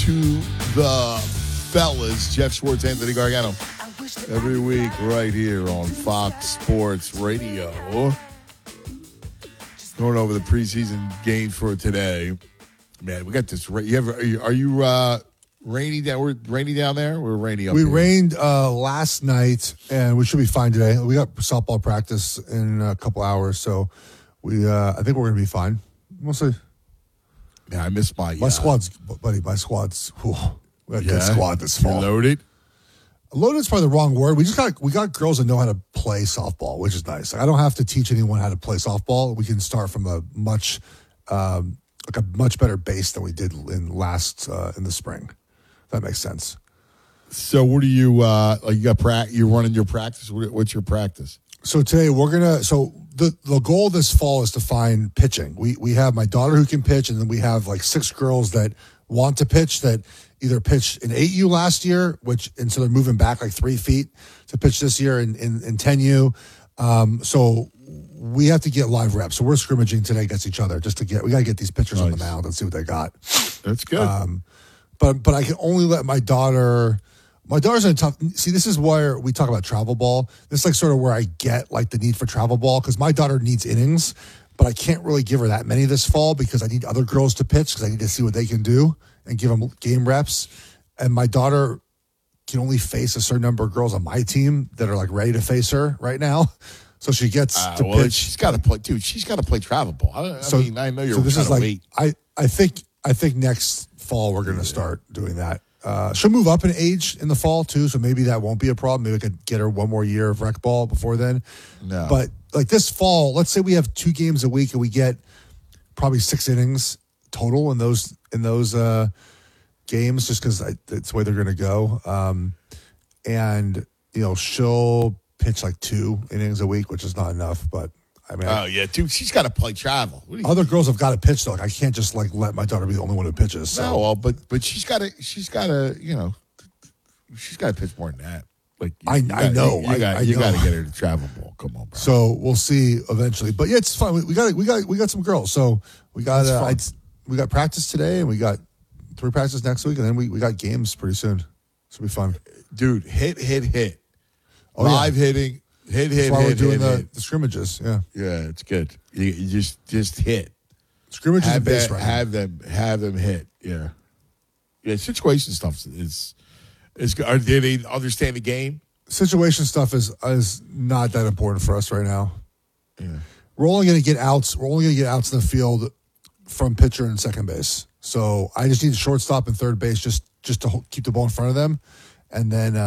To the fellas, Jeff Schwartz, Anthony Gargano, every week right here on Fox Sports Radio. Going over the preseason games for today. Man, we got this. Are you rainy down? We're rainy down there. We're rainy up. We here. rained last night, and we should be fine today. We got softball practice in a couple hours, so I think we're going to be fine. We'll see. Yeah, I missed my squad's, buddy. My squad's. We got a good squad this fall. Loaded. Loaded's probably the wrong word. We got girls that know how to play softball, which is nice. Like, I don't have to teach anyone how to play softball. We can start from a much better base than we did in the spring. If that makes sense. So, what do you you got? You're running your practice. What's your practice? So today the goal this fall is to find pitching. We have my daughter who can pitch, and then we have like 6 girls that want to pitch that either pitched in 8U last year, and so they're moving back like 3 feet to pitch this year in 10U. So we have to get live reps. So we're scrimmaging today against each other we got to get these pitchers on the mound and see what they got. That's good. But I can only let my daughter. My daughter's in a tough. See, this is where we talk about travel ball. This is like sort of where I get like the need for travel ball because my daughter needs innings, but I can't really give her that many this fall because I need other girls to pitch because I need to see what they can do and give them game reps. And my daughter can only face a certain number of girls on my team that are like ready to face her right now. So she gets to pitch. She's got to play, dude. She's got to play travel ball. I know you're. So this is like wait. I think next fall we're going to start doing that. She'll move up in age in the fall too, so maybe that won't be a problem. Maybe I could get her one more year of rec ball before then. No. But like this fall, let's say we have 2 games a week and we get probably 6 innings total in those games, just because it's the way they're going to go. And she'll pitch like 2 innings a week, which is not enough, but. I mean, dude, she's got to play travel. Other girls have got to pitch though. Like, I can't just like let my daughter be the only one who pitches. So. No, well, but she's got to she's got to pitch more than that. Like I know you got to get her to travel ball. Come on, bro. So we'll see eventually. But yeah, it's fun. We got some girls. So we got we got practice today, and we got 3 practices next week, and then we got games pretty soon. This will be fun, dude. Hit. Oh, live hitting. That's why we're doing the scrimmages. Yeah, it's good. You just hit scrimmages and base running. Have them hit. Yeah. Situation stuff is good. Do they understand the game? Situation stuff is not that important for us right now. Yeah, we're only going to get outs. We're only going to get outs in the field from pitcher and second base. So I just need shortstop and third base just to keep the ball in front of them, and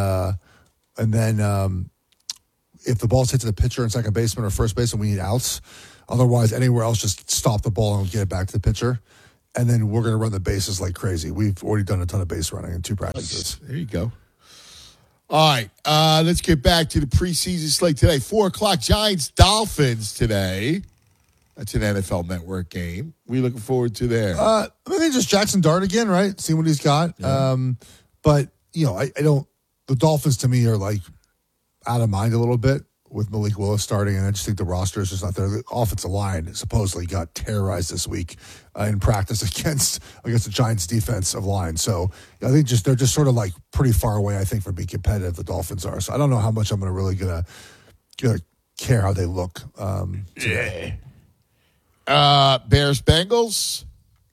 then. If the ball's hit to the pitcher and second baseman or first baseman, we need outs. Otherwise, anywhere else, just stop the ball and get it back to the pitcher. And then we're going to run the bases like crazy. We've already done a ton of base running in 2 practices. There you go. All right, let's get back to the preseason slate today. 4 o'clock, Giants-Dolphins today. That's an NFL Network game. We looking forward to there. I think just Jackson Dart again, right? See what he's got. Yeah. But, I don't – the Dolphins to me are like – out of mind a little bit with Malik Willis starting, and I just think the roster is just not there. The offensive line supposedly got terrorized this week in practice against the Giants' defensive line. So I think they're just sort of like pretty far away, I think, from being competitive, the Dolphins are. So I don't know how much I'm gonna care how they look today. Yeah. Bears-Bengals?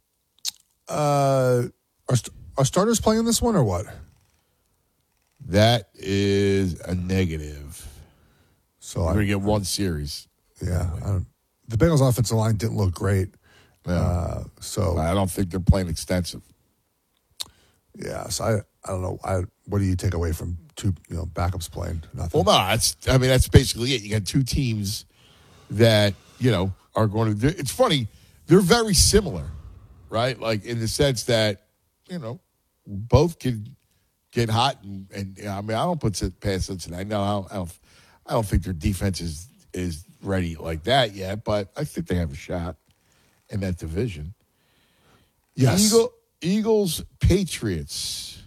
Are starters playing this one or what? That is a negative. So we're going to get 1 series. Yeah. The Bengals offensive line didn't look great. Yeah. So I don't think they're playing extensive. Yeah. So I don't know. What do you take away from 2 backups playing? Nothing. Well, no, that's basically it. You got 2 teams that, are going to – it's funny. They're very similar, right? Like in the sense that, both can – get hot and I don't put it past Cincinnati. No, I don't think their defense is ready like that yet, but I think they have a shot in that division. Yes. Eagles, Patriots.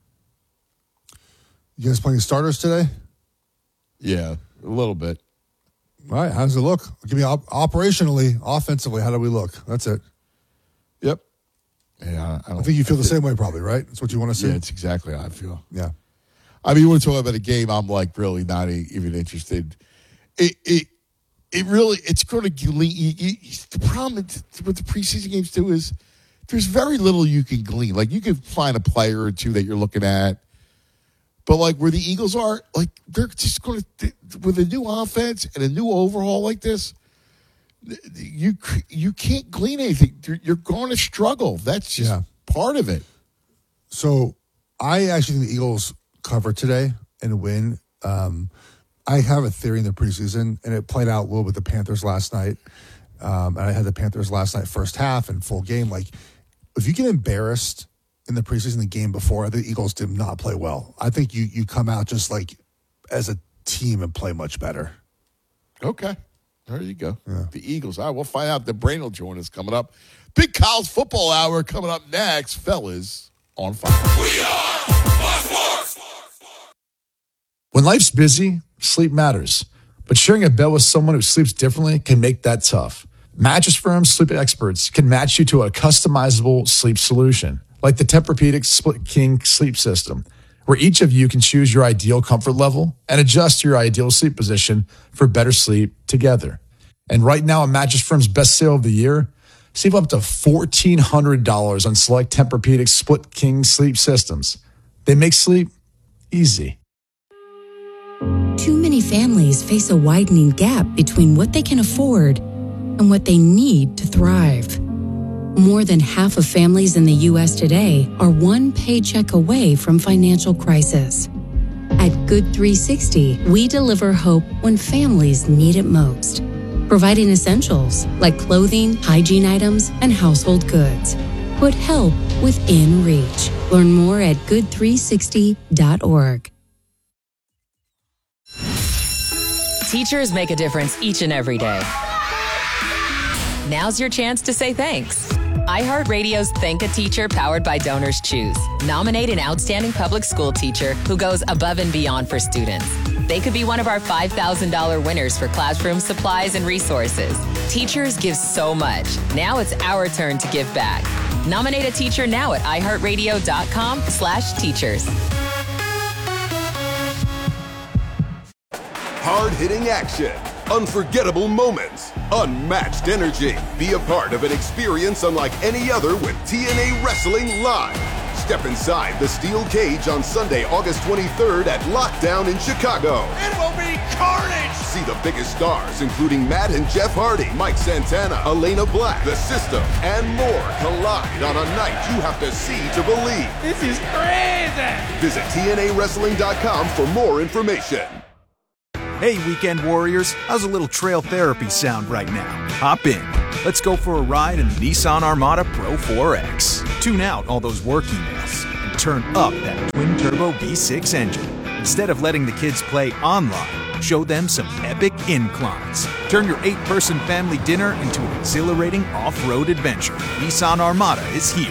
You guys playing starters today? Yeah, a little bit. All right, how does it look? Give me operationally, offensively, how do we look? That's it. Yep. Yeah, I think you feel the same way, probably, right? That's what you want to see. Yeah, it's exactly how I feel. Yeah. I mean, you want to talk about a game? I'm like really not even interested. It really, it's going to glean. The problem with the preseason games too is there's very little you can glean. Like you can find a player or two that you're looking at, but like where the Eagles are, like they're just going to with a new offense and a new overhaul like this. You can't glean anything. You're going to struggle. That's just part of it. So I actually think the Eagles cover today and win. I have a theory in the preseason, and it played out a little with the Panthers last night. And I had the Panthers last night first half and full game. Like, if you get embarrassed in the preseason, the game before, the Eagles did not play well. I think you come out just like as a team and play much better. Okay. There you go. Yeah. The Eagles. All right, we'll find out. The Brain will join us coming up. Big College Football Hour coming up next. Fellas on fire. We are Sports. When life's busy, sleep matters. But sharing a bed with someone who sleeps differently can make that tough. Mattress Firm's sleep experts can match you to a customizable sleep solution, like the Tempur-Pedic Split King sleep system, where each of you can choose your ideal comfort level and adjust your ideal sleep position for better sleep together. And right now, at Mattress Firm's best sale of the year, save up to $1,400 on select Tempur-Pedic Split King sleep systems. They make sleep easy. Too many families face a widening gap between what they can afford and what they need to thrive. More than half of families in the U.S. today are one paycheck away from financial crisis. At Good 360, we deliver hope when families need it most, providing essentials like clothing, hygiene items, and household goods. Put help within reach. Learn more at good360.org. Teachers make a difference each and every day. Now's your chance to say thanks. iHeartRadio's Thank a Teacher powered by Donors Choose. Nominate an outstanding public school teacher who goes above and beyond for students. They could be one of our $5,000 winners for classroom supplies and resources. Teachers give so much. Now it's our turn to give back. Nominate a teacher now at iHeartRadio.com/teachers. Hard-hitting action, unforgettable moments, unmatched energy. Be a part of an experience unlike any other with TNA Wrestling Live. Step inside the steel cage on Sunday, August 23rd at Lockdown in Chicago. It will be carnage! See the biggest stars, including Matt and Jeff Hardy, Mike Santana, Elena Black, The System, and more collide on a night you have to see to believe. This is crazy! Visit TNAWrestling.com for more information. Hey, Weekend Warriors, how's a little trail therapy sound right now? Hop in. Let's go for a ride in the Nissan Armada Pro 4X. Tune out all those work emails and turn up that twin-turbo V6 engine. Instead of letting the kids play online, show them some epic inclines. Turn your 8-person family dinner into an exhilarating off-road adventure. Nissan Armada is here.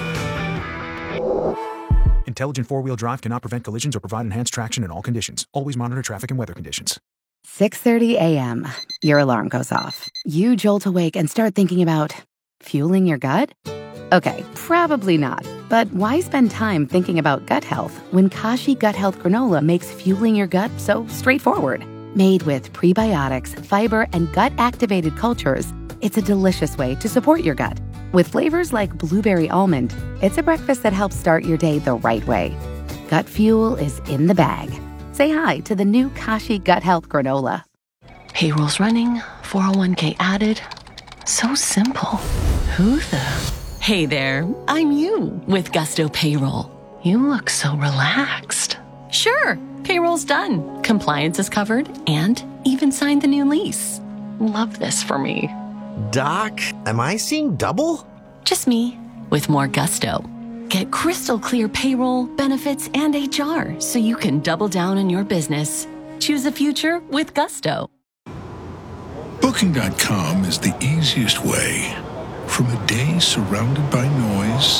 Intelligent four-wheel drive cannot prevent collisions or provide enhanced traction in all conditions. Always monitor traffic and weather conditions. 6:30 a.m. Your alarm goes off. You jolt awake and start thinking about fueling your gut? Okay, probably not. But why spend time thinking about gut health when Kashi Gut Health Granola makes fueling your gut so straightforward? Made with prebiotics, fiber, and gut-activated cultures, it's a delicious way to support your gut. With flavors like blueberry almond, it's a breakfast that helps start your day the right way. Gut fuel is in the bag. Say hi to the new Kashi Gut Health Granola. Payroll's running, 401k added. So simple. Who the? Hey there, I'm you with Gusto Payroll. You look so relaxed. Sure, payroll's done. Compliance is covered and even signed the new lease. Love this for me. Doc, am I seeing double? Just me with more gusto. Get crystal clear payroll, benefits, and HR so you can double down on your business. Choose a future with Gusto. Booking.com is the easiest way. From a day surrounded by noise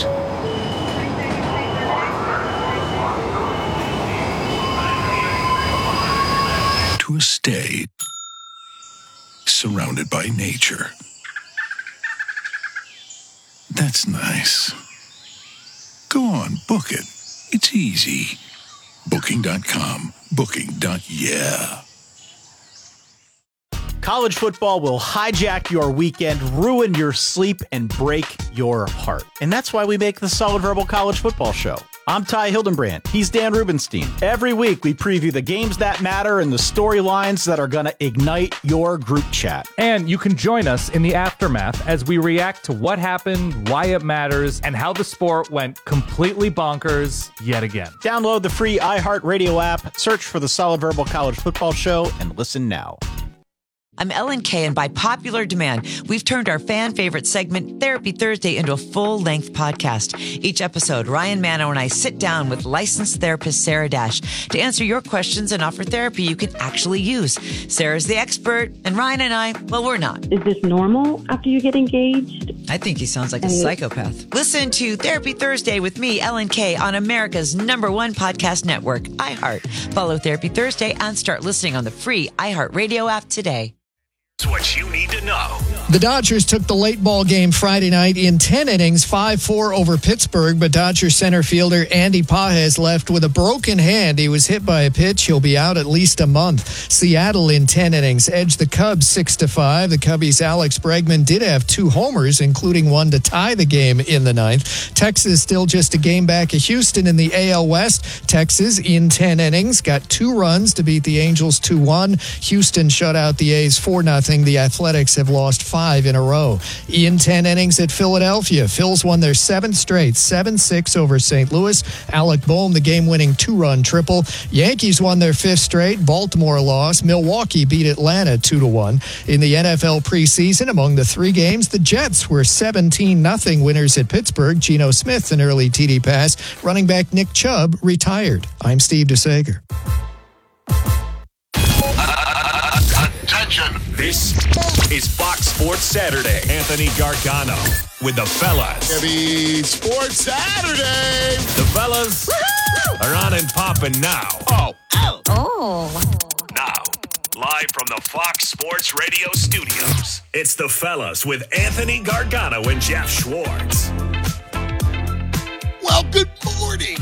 to a stay surrounded by nature. That's nice. Go on, book it. It's easy. Booking.com. Booking.yeah. College football will hijack your weekend, ruin your sleep, and break your heart. And that's why we make the Solid Verbal College Football Show. I'm Ty Hildenbrand. He's Dan Rubenstein. Every week, we preview the games that matter and the storylines that are going to ignite your group chat. And you can join us in the aftermath as we react to what happened, why it matters, and how the sport went completely bonkers yet again. Download the free iHeartRadio app, search for the Solid Verbal College Football Show, and listen now. I'm Ellen Kay, and by popular demand, we've turned our fan favorite segment, Therapy Thursday, into a full-length podcast. Each episode, Ryan Mano and I sit down with licensed therapist Sarah Dash to answer your questions and offer therapy you can actually use. Sarah's the expert, and Ryan and I, well, we're not. Is this normal after you get engaged? I think he sounds like a psychopath. Listen to Therapy Thursday with me, Ellen Kay, on America's #1 podcast network, iHeart. Follow Therapy Thursday and start listening on the free iHeartRadio app today. It's what you need to know. The Dodgers took the late ball game Friday night in 10 innings, 5-4 over Pittsburgh, but Dodgers center fielder Andy Pages left with a broken hand. He was hit by a pitch. He'll be out at least a month. Seattle in 10 innings edged the Cubs 6-5. The Cubbies' Alex Bregman did have 2 homers, including one to tie the game in the 9th. Texas still just a game back of Houston in the AL West. Texas in 10 innings got 2 runs to beat the Angels 2-1. Houston shut out the A's 4-0. The Athletics have lost 5 in a row. In 10 innings at Philadelphia, Phils won their 7th straight, 7-6 over St. Louis. Alec Boehm, the game-winning 2-run triple. Yankees won their 5th straight. Baltimore lost. Milwaukee beat Atlanta 2-1. In the NFL preseason, among the 3 games, the Jets were 17-0 winners at Pittsburgh. Geno Smith, an early TD pass. Running back Nick Chubb retired. I'm Steve DeSager. Attention. This is Fox Sports Saturday. Anthony Gargano with the fellas. Happy Sports Saturday. The fellas are on and popping now. Now, live from the Fox Sports Radio studios, it's the fellas with Anthony Gargano and Jeff Schwartz. Well, good morning.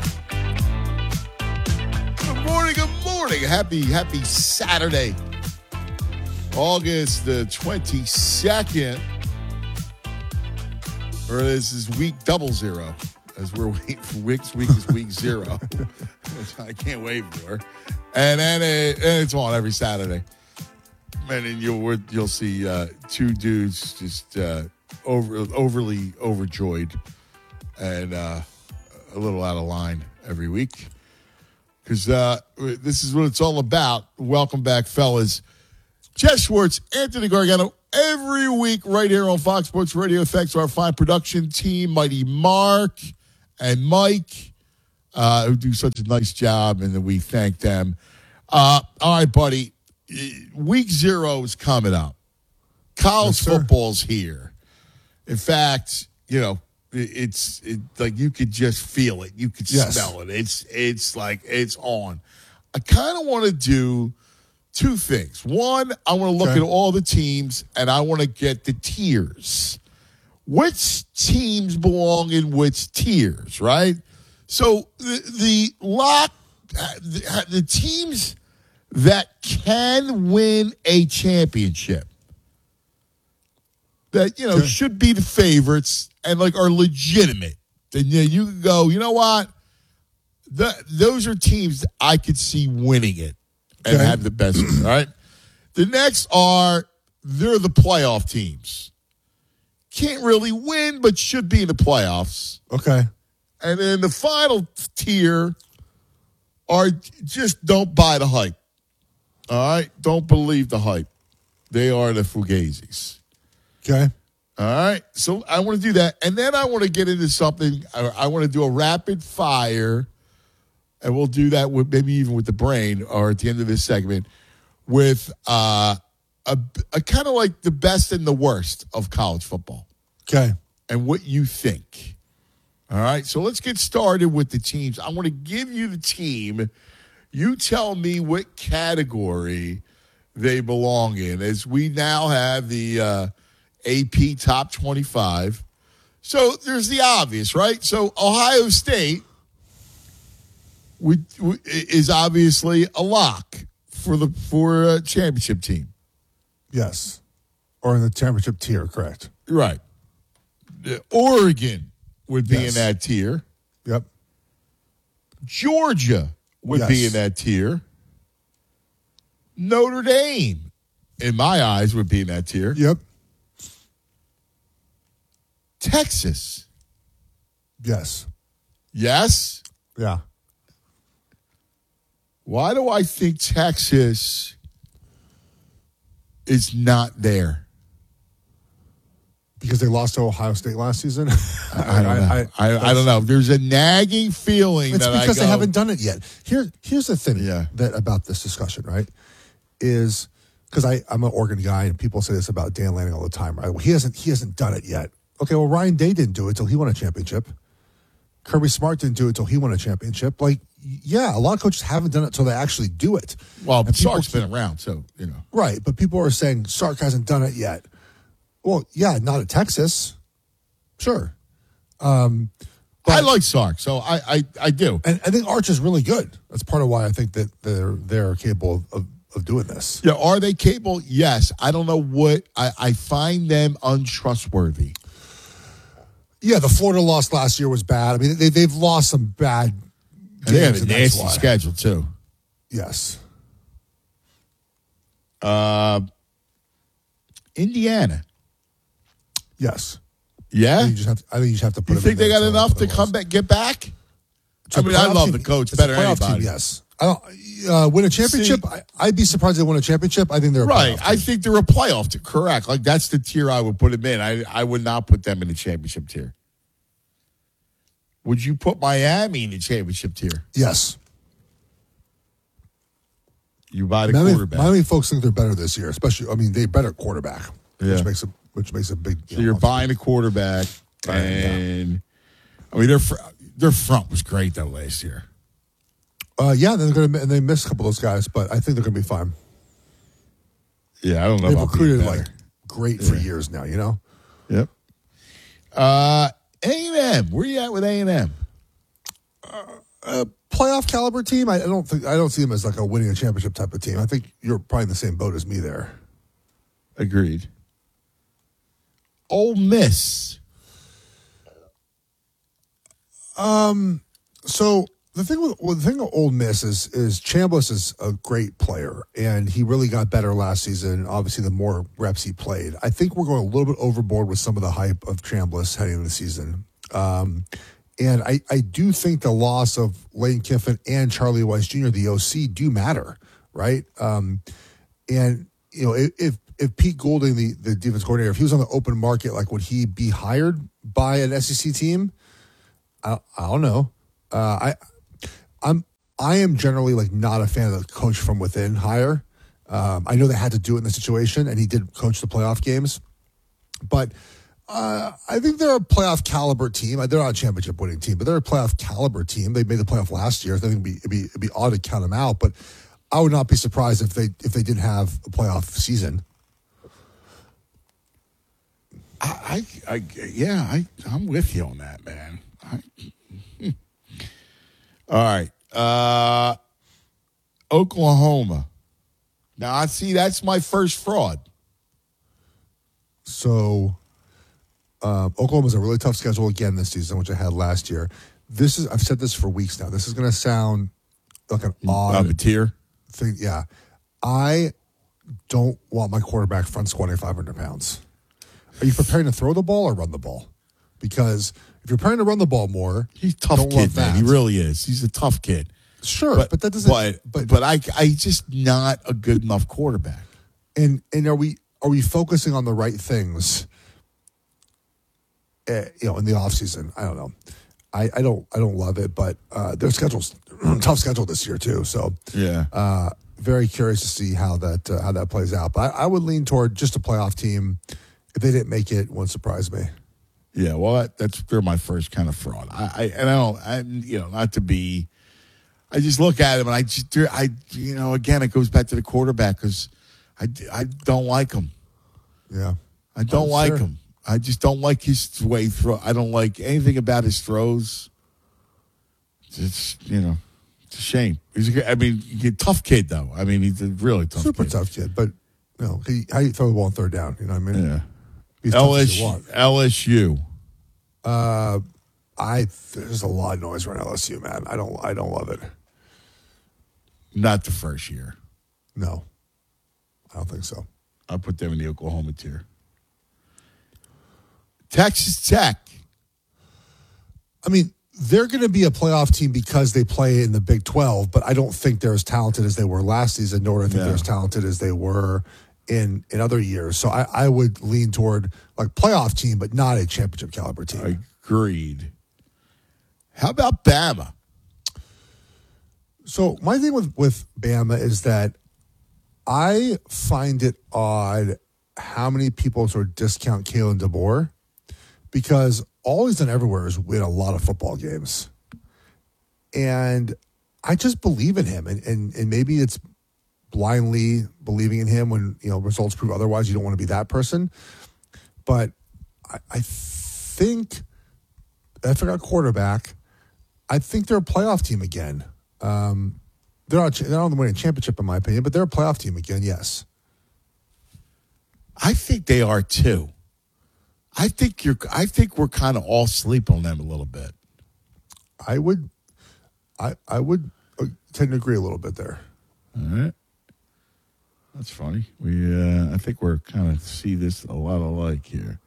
Good morning, good morning. Happy Saturday. August the 22nd. Or this is week 00, as we're waiting for week is week 0, which I can't wait for. And then it's on every Saturday. And then you'll see 2 dudes just overly overjoyed and a little out of line every week. Because this is what it's all about. Welcome back, fellas. Jeff Schwartz, Anthony Gargano, every week right here on Fox Sports Radio. Thanks to our fine production team, Mighty Mark and Mike, who do such a nice job, and we thank them. All right, buddy. Week 0 is coming up. College football's here. In fact, it's like you could just feel it. You could smell it. It's like it's on. I kind of want to do 2 things. One, I want to look at all the teams, and I want to get the tiers. Which teams belong in which tiers, right? So the teams that can win a championship, that should be the favorites and are legitimate. Then you can go, you know what? Those are teams that I could see winning it. And have the best, all right? The next they're the playoff teams. Can't really win, but should be in the playoffs. Okay. And then the final tier are just don't buy the hype. All right? Don't believe the hype. They are the Fugazis. Okay. All right? So I want to do that. And then I want to get into something. I want to do a rapid fire. And we'll do that with maybe even with the brain or at the end of this segment with a kind of like the best and the worst of college football. Okay. And what you think. All right. So let's get started with the teams. I want to give you the team. You tell me what category they belong in, as we now have the AP Top 25. So there's the obvious, right? So Ohio State is obviously a lock for a championship team. Yes. Or in the championship tier, correct. Right. Oregon would be in that tier. Yep. Georgia would be in that tier. Notre Dame, in my eyes, would be in that tier. Yep. Texas. Yes. Yes? Yeah. Why do I think Texas is not there? Because they lost to Ohio State last season? I don't know. I don't know. There's a nagging feeling it's that because they haven't done it yet. Here's the thing that about this discussion, right? Is because I'm an Oregon guy, and people say this about Dan Lanning all the time, right? Well, he hasn't done it yet. Okay, well, Ryan Day didn't do it until he won a championship. Kirby Smart didn't do it until he won a championship. Like, yeah, a lot of coaches haven't done it until they actually do it. Well, Sark's been around, so, you know. Right, but people are saying Sark hasn't done it yet. Well, yeah, not at Texas. Sure. I like Sark, so I do. And I think Arch is really good. That's part of why I think that they're capable of doing this. Yeah, are they capable? Yes. I don't know what I find them untrustworthy. Yeah, the Florida loss last year was bad. I mean, they've lost some bad games. They have a nasty schedule too. Yes. Indiana. Yes. Yeah. I think you just have to put. You think they got enough to come back, get back? I mean, I love the coach better than anybody. Team, yes. I don't win a championship. I'd be surprised if they win a championship. I think they're right. I think they're a playoff team. Correct. Like that's the tier I would put them in. I would not put them in the championship tier. Would you put Miami in the championship tier? Yes. You buy the quarterback. Miami folks think they're better this year, especially. I mean, they better quarterback, yeah. which makes a big. So you're buying a quarterback, and I mean their front was great though last year. Yeah, they missed a couple of those guys, but I think they're gonna be fine. Yeah, I don't know. They've recruited like great for years now. You know. Yep. A&M. Where you at with A&M? Playoff caliber team. I don't see them as like a winning a championship type of team. I think you're probably in the same boat as me there. Agreed. Ole Miss. So the thing with Ole Miss is Chambliss is a great player, and he really got better last season. Obviously, the more reps he played, I think we're going a little bit overboard with some of the hype of Chambliss heading into the season. And I do think the loss of Lane Kiffin and Charlie Weiss Jr., the OC, do matter, right? And you know, if Pete Golding, the defense coordinator, if he was on the open market, like would he be hired by an SEC team? I don't know. I am generally like not a fan of the coach from within hire. I know they had to do it in the situation, and he did coach the playoff games, but I think they're a playoff caliber team. They're not a championship winning team, but they're a playoff caliber team. They made the playoff last year. I think it'd be odd to count them out, but I would not be surprised if they didn't have a playoff season. I'm with you on that, man. All right. Oklahoma. Now, I see that's my first fraud. So, Oklahoma's a really tough schedule again this season, which I had last year. I've said this for weeks now. This is going to sound like an odd tier thing. Yeah. I don't want my quarterback front squatting 500 pounds. Are you preparing to throw the ball or run the ball? Because if you're preparing to run the ball more, he's a tough kid, man. He really is. He's a tough kid. Sure, but that doesn't. But I just not a good enough quarterback. And are we focusing on the right things? In the offseason, I don't know. I don't love it, but their schedule's tough schedule this year too. So yeah, very curious to see how that plays out. But I would lean toward just a playoff team. If they didn't make it, wouldn't surprise me. Yeah, well, they're my first kind of fraud. Not to be. I just look at him and again, it goes back to the quarterback because I don't like him. Yeah, I don't like him. I just don't like his way throw. I don't like anything about his throws. It's it's a shame. He's he's a tough kid though. I mean, he's a really tough Super kid. tough kid, but how you throw the ball on third down? You know what I mean? Yeah. He's tough as you want. LSU. There's a lot of noise around LSU, man. I don't love it. Not the first year. No, I don't think so. I'll put them in the Oklahoma tier. Texas Tech. I mean, they're going to be a playoff team because they play in the Big 12, but I don't think they're as talented as they were last season, nor do I think they're as talented as they were in other years. So I would lean toward like playoff team, but not a championship caliber team. Agreed. How about Bama? So my thing with Bama is that I find it odd how many people sort of discount Kalen DeBoer, because all he's done everywhere is win a lot of football games. And I just believe in him. And maybe it's blindly believing in him when, results prove otherwise. You don't want to be that person. But I think they forgot quarterback. I think they're a playoff team again. They're not the winning championship in my opinion, but they're a playoff team again, yes. I think they are too. I think we're kind of all asleep on them a little bit. I would tend to agree a little bit there. All right. That's funny. I think we're kind of see this a lot alike here.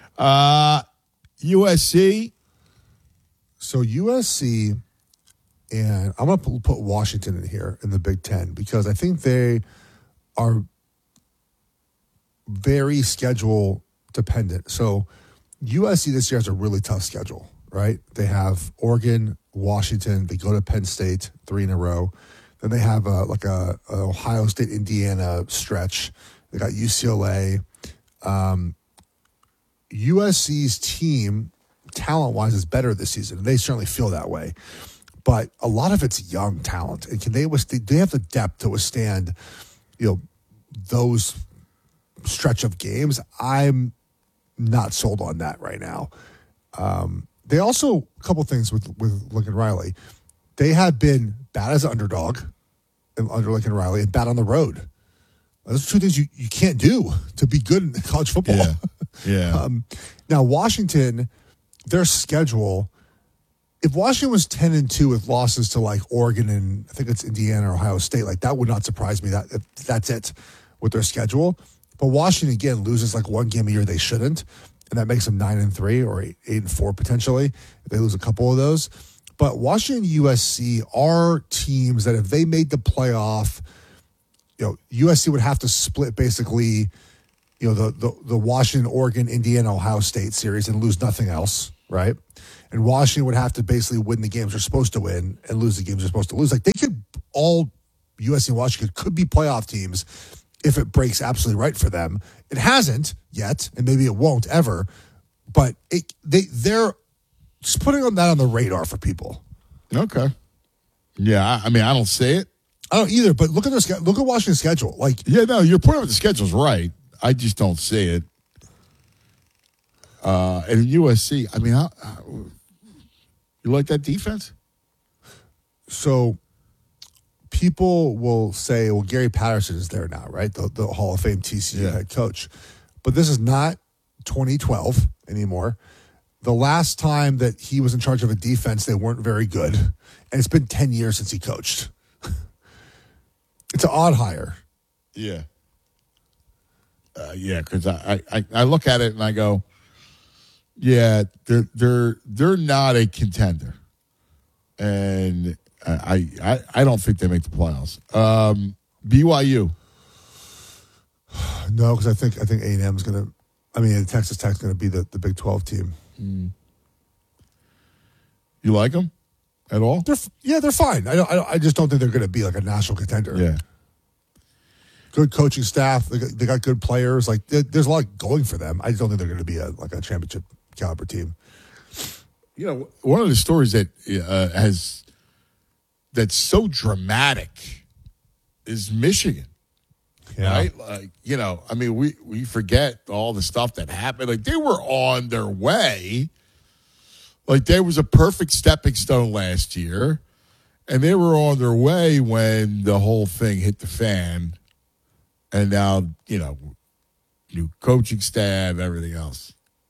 USC. So USC, and I'm going to put Washington in here in the Big Ten because I think they are very schedule dependent. So USC this year has a really tough schedule, right? They have Oregon, Washington. They go to Penn State 3 in a row. Then they have a Ohio State, Indiana stretch. They got UCLA. USC's team, talent-wise, is better this season. They certainly feel that way. But a lot of it's young talent. And do they have the depth to withstand, those stretch of games? I'm not sold on that right now. They also, a couple things with Lincoln Riley. They have been bad as an underdog under Lincoln Riley and bad on the road. Those are two things you can't do to be good in college football. Yeah. Now, Washington, their schedule, if Washington was 10-2 with losses to like Oregon and I think it's Indiana or Ohio State, like that would not surprise me. That's it with their schedule. But Washington, again, loses like one game a year they shouldn't, and that makes them 9-3 or 8-4 potentially if they lose a couple of those. But Washington and USC are teams that if they made the playoff, USC would have to split basically, the Washington, Oregon, Indiana, Ohio State series and lose nothing else, right? And Washington would have to basically win the games they're supposed to win and lose the games they're supposed to lose. Like USC and Washington could be playoff teams if it breaks absolutely right for them. It hasn't yet, and maybe it won't ever, but they're just putting that on the radar for people. Okay. Yeah, I don't see it. I don't either, but look at Washington's schedule. Your point of the schedule's right. I just don't see it. And USC, you like that defense? So people will say, well, Gary Patterson is there now, right? The Hall of Fame TCU head coach. But this is not 2012 anymore. The last time that he was in charge of a defense, they weren't very good. And it's been 10 years since he coached. It's an odd hire. Yeah. Because I look at it and I go, yeah, they're not a contender. And I don't think they make the playoffs. BYU. No, because I think A&M is going to. Texas Tech's going to be the Big 12 team. You like them at all? They're fine. I just don't think they're going to be like a national contender. Yeah. Good coaching staff. They got good players. Like there's a lot going for them. I just don't think they're going to be a championship caliber team. One of the stories that that's so dramatic is Michigan. Yeah. right? Like, I mean, we forget all the stuff that happened. Like, they were on their way. Like, there was a perfect stepping stone last year, and they were on their way when the whole thing hit the fan. And now, new coaching staff, everything else.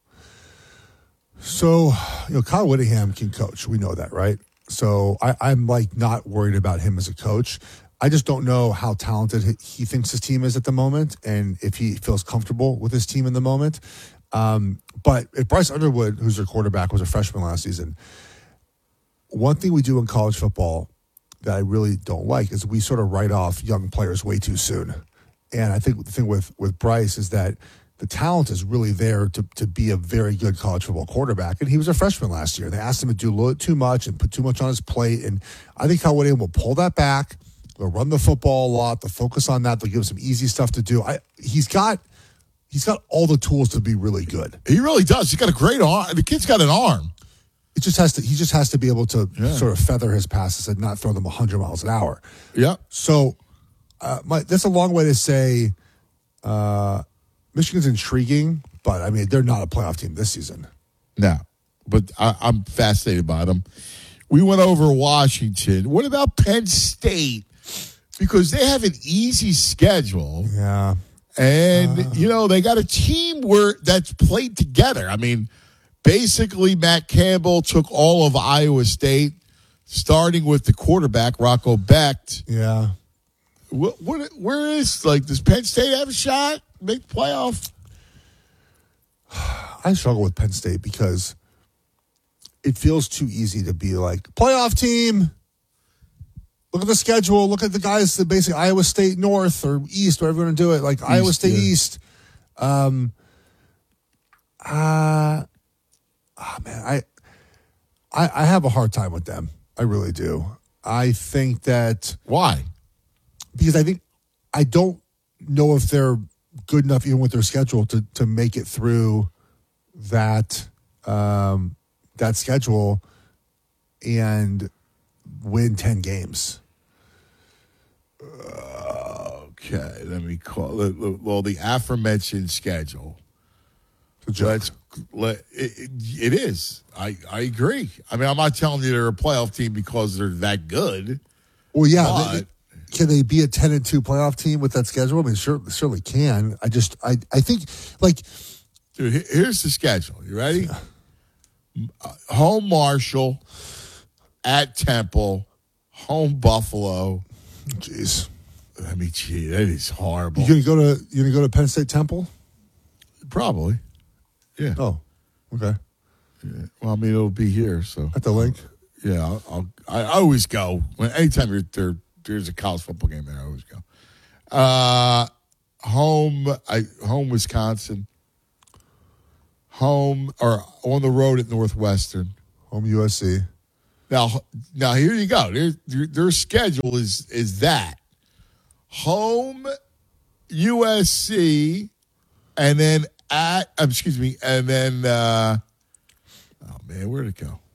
So, Kyle Whittingham can coach. We know that, right? So I'm like not worried about him as a coach. I just don't know how talented he thinks his team is at the moment and if he feels comfortable with his team in the moment. But if Bryce Underwood, who's their quarterback, was a freshman last season, one thing we do in college football that I really don't like is we sort of write off young players way too soon. And I think the thing with Bryce is that the talent is really there to be a very good college football quarterback. And he was a freshman last year. They asked him to do a little too much and put too much on his plate. And I think Kyle Whittingham will pull that back. They'll run the football a lot. They'll focus on that. They'll give him some easy stuff to do. He's got all the tools to be really good. He really does. He's got a great arm. The kid's got an arm. He just has to be able to sort of feather his passes and not throw them 100 miles an hour. Yeah. So that's a long way to say Michigan's intriguing, but I mean, they're not a playoff team this season. No, but I'm fascinated by them. We went over Washington. What about Penn State? Because they have an easy schedule. Yeah. And, they got a team that's played together. I mean, basically, Matt Campbell took all of Iowa State, starting with the quarterback, Rocco Becht. Yeah. Where is, does Penn State have a shot? Make the playoff? I struggle with Penn State because it feels too easy to be like, playoff team. Look at the schedule. Look at the guys that basically Iowa State North or East, whatever you want to do it. Like East, Iowa State East. Man, I have a hard time with them. I really do. I think that. Why? Because I don't know if they're good enough even with their schedule to make it through that schedule and win 10 games. Okay, let me call it. Well, the aforementioned schedule. It is. I agree. I mean, I'm not telling you they're a playoff team because they're that good. Well, yeah. Can they be a 10-2 playoff team with that schedule? I mean, certainly can. I think, Dude, here's the schedule. You ready? Home Marshall, at Temple, home Buffalo. Jeez. I mean, that is horrible. You gonna go to Penn State Temple? Probably. Yeah. Oh, okay. Yeah. Well, I mean, it'll be here. So at the link. Yeah, I always go anytime there's a college football game there. I always go. Home Wisconsin. Home or on the road at Northwestern. Home USC. Now here you go. Their schedule is that home USC, and then where'd it go?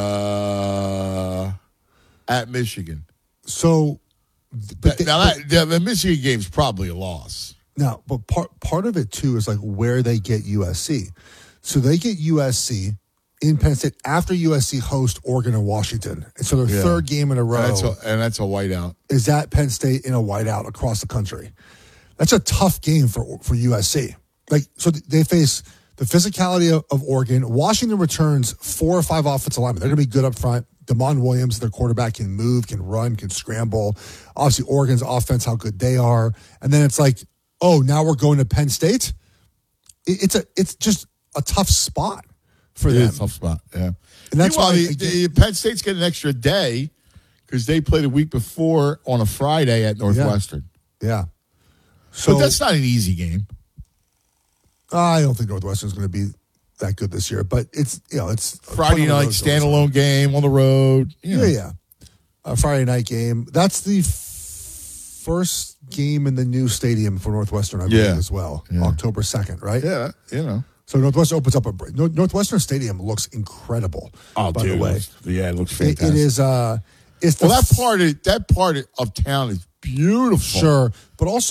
At Michigan. So, the Michigan game's probably a loss. No, but part of it too is like where they get USC. So they get USC in Penn State after USC host Oregon and Washington. And so their third game in a row. And that's a whiteout. Is at Penn State in a whiteout across the country. That's a tough game for USC. So they face the physicality of Oregon. Washington returns 4 or 5 offensive linemen. They're going to be good up front. Damon Williams, their quarterback, can move, can run, can scramble. Obviously, Oregon's offense, how good they are. And then it's like, oh, now we're going to Penn State? It's just a tough spot for them. It's a tough spot, yeah. And that's why Penn State's getting an extra day because they played a week before on a Friday at Northwestern. Yeah. So, but that's not an easy game. I don't think Northwestern's going to be that good this year, but it's Friday night standalone game on the road. Yeah. A Friday night game. That's the first game in the new stadium for Northwestern, I believe, as well. Yeah. October 2nd, right? Yeah, So Northwestern opens up Northwestern Stadium looks incredible. Oh, by the way, it looks fantastic. It is. That part of town is beautiful. Sure, but also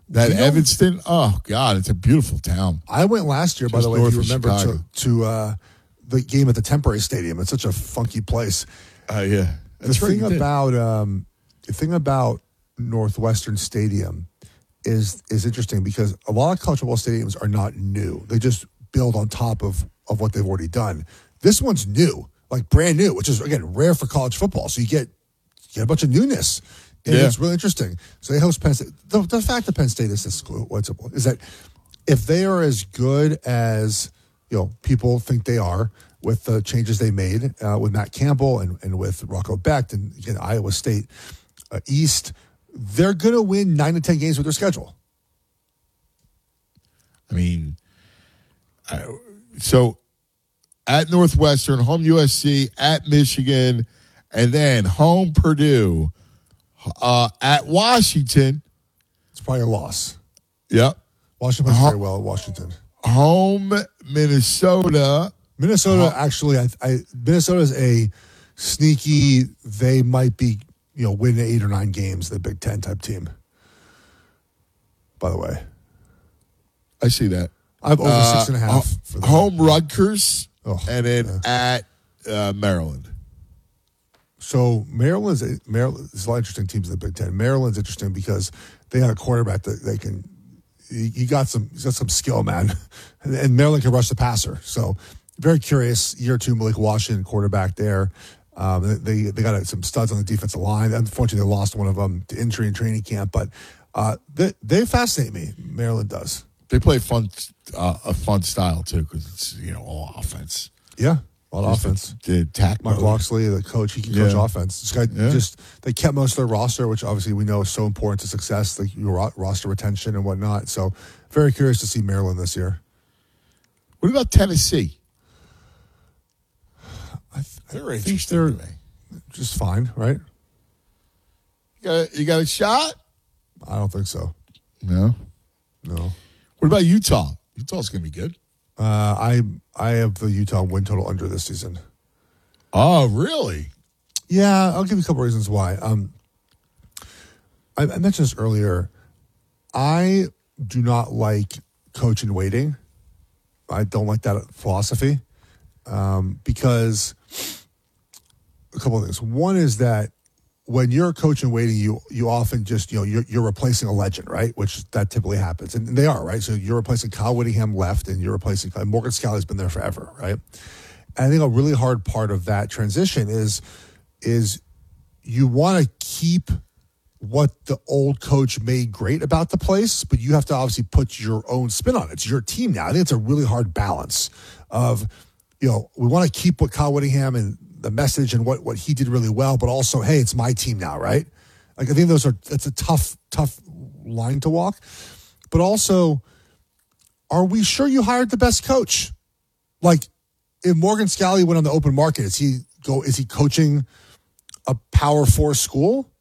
That Evanston, oh God, it's a beautiful town. I went last year, by Just the way, north if you of remember, Chicago. to the game at the Temporary Stadium. It's such a funky place. Yeah. The thing about Northwestern Stadium is interesting because a lot of college football stadiums are not new. They just build on top of what they've already done. This one's new, like brand new, which is, again, rare for college football. So you get a bunch of newness. And it's really interesting. So they host Penn State. The fact that Penn State is this is that if they are as good as people think they are with the changes they made with Matt Campbell and with Rocco Becht and again, Iowa State East, they're going to win 9 to 10 games with their schedule. I mean, so at Northwestern, home USC, at Michigan, and then home Purdue. At Washington. It's probably a loss. Yep. Washington plays very well at Washington. Home Minnesota. Actually, Minnesota is a sneaky, they might be, win 8 or 9 games, the Big Ten type team. By the way. I see that. I have over 6.5 for them. Home Rutgers. And then at Maryland. So Maryland's there's a lot of interesting teams in the Big Ten. Maryland's interesting because they got a quarterback that they can. He's got some skill, man, and Maryland can rush the passer. So very curious. Year 2, Malik Washington, quarterback there. They got some studs on the defensive line. Unfortunately, they lost one of them to injury in training camp, but they fascinate me. Maryland does. They play a fun style too because it's all offense. Yeah. A lot of offense. Mike Loxley, the coach, he can coach offense. This guy they kept most of their roster, which obviously we know is so important to success, like your roster retention and whatnot. So very curious to see Maryland this year. What about Tennessee? I think they're just fine, right? You got a shot? I don't think so. No. What about Utah? Utah's going to be good. I have the Utah win total under this season. Oh, really? Yeah, I'll give you a couple reasons why. I mentioned this earlier. I do not like coach in waiting. I don't like that philosophy because a couple of things. One is that when you're a coach in waiting, you often just you're replacing a legend, right? Which that typically happens, and they are, right. So you're replacing Kyle Whittingham left, and you're replacing Morgan Scalley's been there forever, right? And I think a really hard part of that transition is you want to keep what the old coach made great about the place, but you have to obviously put your own spin on it. It's your team now. I think it's a really hard balance of we want to keep what Kyle Whittingham and the message and what he did really well, but also, hey, it's my team now, right? Like I think that's a tough line to walk. But also, are we sure you hired the best coach? Like, if Morgan Scalley went on the open market, is he coaching a Power 4 school?